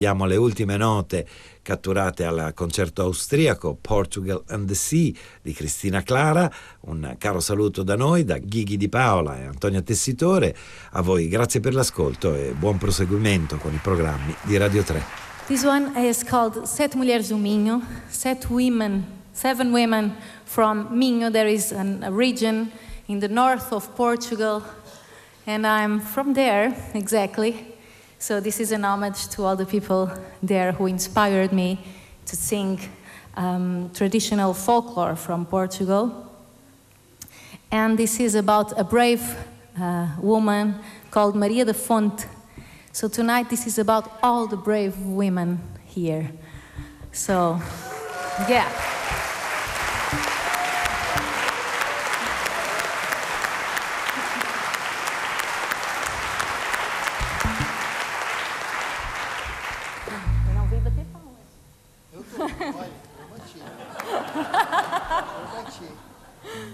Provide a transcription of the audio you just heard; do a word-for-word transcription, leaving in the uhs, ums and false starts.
Abbiamo le ultime note catturate al concerto austriaco Portugal and the Sea di Cristina Clara. Un caro saluto da noi, da Ghighi Di Paola e Antonio Tessitore. A voi grazie per l'ascolto e buon proseguimento con i programmi di Radio tre. This one is called Sete Mulheres do Minho. Set women, seven women from Minho. There is an, a region in the north of Portugal, and I'm from there exactly. So this is an homage to all the people there who inspired me to sing um, traditional folklore from Portugal. And this is about a brave uh, woman called Maria da Fonte. So tonight this is about all the brave women here. So, yeah. Eu tô, olha, eu bati. Eu bati.